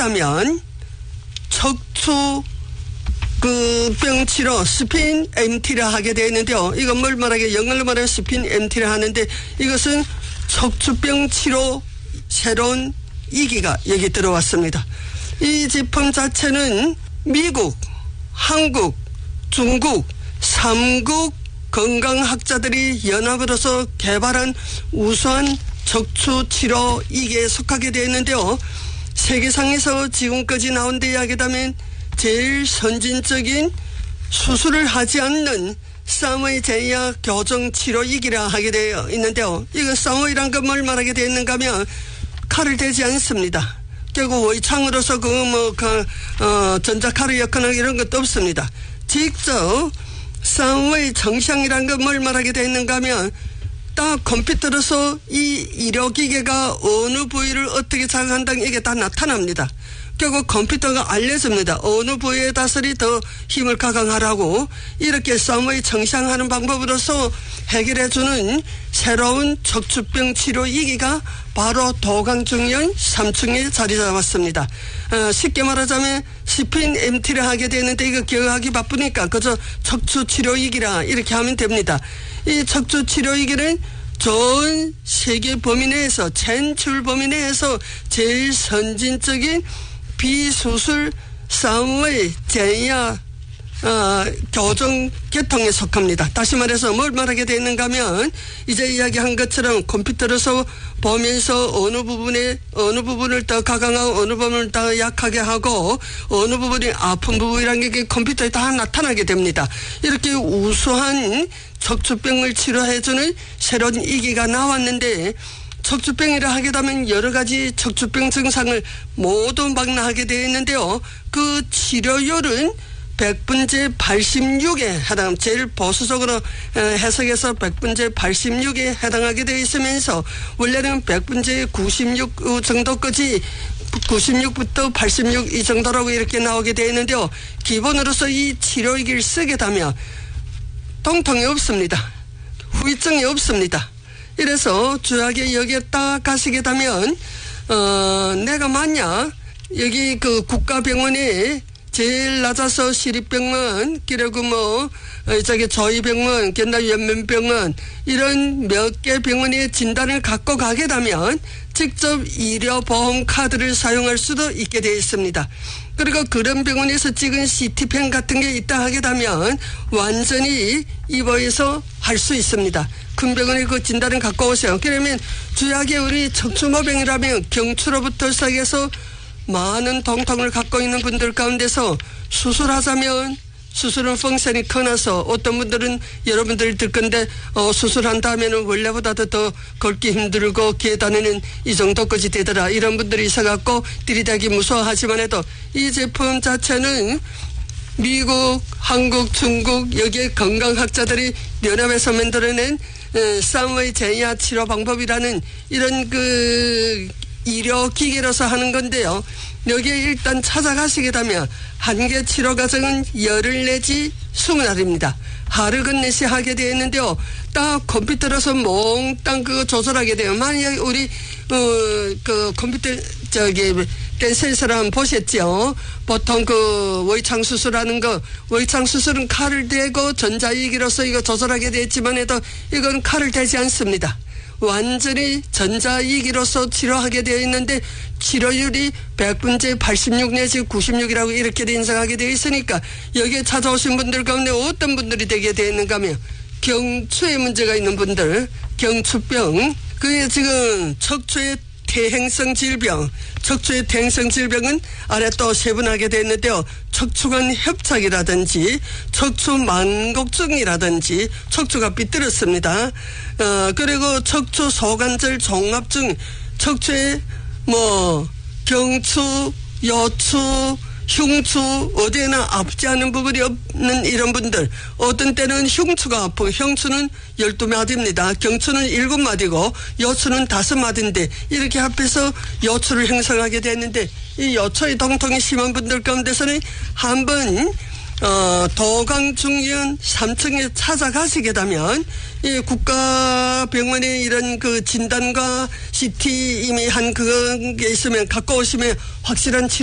되면 척추 병 치료 스핀 MT를 하게 되는데요. 이건 뭘 말하게 영어로 말하면 스핀 MT를 하는데 이것은 척추병 치료 새로운 이기가 여기 들어왔습니다. 이 제품 자체는 미국, 한국, 중국 3국 건강학자들이 연합으로서 개발한 우수한 척추 치료 이기에 속하게 되어 있는데요. 세계상에서 지금까지 나온 데 이야기하면 제일 선진적인 수술을 하지 않는 쌍의 제야 교정 치료이기라 하게 되어 있는데요. 이거 쌍의란 건 뭘 말하게 되어 있는가 하면 칼을 대지 않습니다. 결국 외창으로서 전자칼을 엮거나 이런 것도 없습니다. 직접 쌍의 정상이란 건 뭘 말하게 되어 있는가 하면 딱 컴퓨터로서 이医療기계가 어느 부위를 어떻게 작용한다는 이게 다 나타납니다. 결국 컴퓨터가 알려줍니다. 어느 부위에 다스리 더 힘을 가강하라고 이렇게 쌍의 정상하는 방법으로서 해결해주는 새로운 척추병 치료 이기가 바로 도강중년 3층에 자리 잡았습니다. 쉽게 말하자면 스핀 MT를 하게 되는데 이거 기억하기 바쁘니까 그저 척추 치료 이기라 이렇게 하면 됩니다. 이 척추 치료 이기는 전 세계 범위 내에서 전출 범위 내에서 제일 선진적인 비수술 쌍의 제야 교정 계통에 속합니다. 다시 말해서 뭘 말하게 되는가 하면 이제 이야기한 것처럼 컴퓨터로서 보면서 어느 부분을 더 가강하고 어느 부분을 더 약하게 하고 어느 부분이 아픈 부분이라는 게 컴퓨터에 다 나타나게 됩니다. 이렇게 우수한 척추병을 치료해주는 새로운 이기가 나왔는데 척추병이라 하게 되면 여러 가지 척추병 증상을 모두 망라하게 되어 있는데요. 그 치료율은 100분제 86에 해당, 제일 보수적으로 해석해서 100분제 86에 해당하게 되어 있으면서 원래는 100분제 96 정도까지 96부터 86 이 정도라고 이렇게 나오게 되어 있는데요. 기본으로서 이 치료기를 쓰게 되면 통통이 없습니다. 후유증이 없습니다. 이래서 주약에 여기에 딱 가시게 되면 내가 만약 여기 그 국가병원에 제일 낮아서 시립병원 그리고 저희병원 견나 연면병원 이런 몇 개 병원의 진단을 갖고 가게 되면 직접 의료보험 카드를 사용할 수도 있게 되어 있습니다. 그리고 그런 병원에서 찍은 CT펜 같은 게 있다 하게 되면 완전히 입원해서 할 수 있습니다. 큰 병원에 그 진단을 갖고 오세요. 그러면 주약에 우리 척추모병이라면 경추로부터 시작해서 많은 통통을 갖고 있는 분들 가운데서 수술하자면 수술은 펑션이 커나서 어떤 분들은 여러분들이 들 건데 수술한다 하면은 원래보다도 더 걷기 힘들고 계단에는 이 정도까지 되더라 이런 분들이 있어갖고 들이대기 무서워하지만 해도 이 제품 자체는 미국, 한국, 중국 여기에 건강학자들이 연합해서 만들어낸 쌍의 제야 치료 방법이라는 이런 그 의료기계로서 하는 건데요. 여기에 일단 찾아가시게 되면 한 개 치료 과정은 열흘 내지 20알입니다. 하루 건네시 하게 되어 있는데요. 딱 컴퓨터로서 몽땅 그거 조절하게 돼요. 만약 우리 그 컴퓨터 댄스에서 한번 보셨죠. 보통 그 외창 수술하는 거 외창 수술은 칼을 대고 전자이기로서 이거 조절하게 되었지만 해도 이건 칼을 대지 않습니다. 완전히 전자이기로서 치료하게 되어 있는데 치료율이 100분제 86 내지 96이라고 이렇게 인정하게 되어 있으니까 여기에 찾아오신 분들 가운데 어떤 분들이 되게 되어 있는가 하면 경추에 문제가 있는 분들, 경추병, 그게 지금 척추의 퇴행성 질병, 척추의 퇴행성 질병은 아래 또 세분하게 되어 있는데요. 척추관 협착이라든지 척추 만곡증이라든지 척추가 삐뚤었습니다. 그리고 척추 소관절 종합증, 척추에 경추, 여추, 흉추 어디에나 아프지 않은 부분이 없는 이런 분들 어떤 때는 흉추가 아프고 흉추는 12마디입니다. 경추는 7마디고 여추는 5마디인데 이렇게 합해서 여추를 형성하게 됐는데 이 여추의 통통이 심한 분들 가운데서는 한번 도강중년 3층에 찾아가시게 되면 이 국가병원의 이런 그 진단과 CT 이미 한 그게 있으면 갖고 오시면 확실한 치료